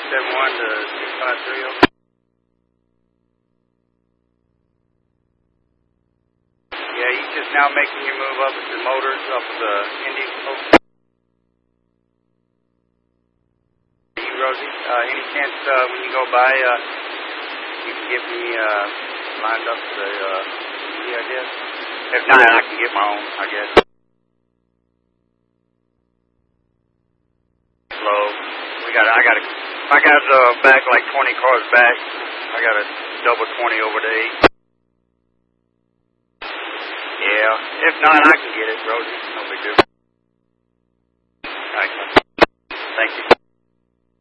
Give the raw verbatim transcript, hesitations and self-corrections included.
seven one to six five three zero. Yeah, you just now making your move up with the motors off of the Indian Coast. You, Rosie, uh, any chance uh, when you go by, uh, you can get me uh, lined up the uh, I guess. If not, I can get my own, I guess. Slow. We got. I got. I got uh, back like twenty cars back. I got a double twenty over to eight. Yeah. If not, I can get it, Rosie. No big deal. All right. Thank you.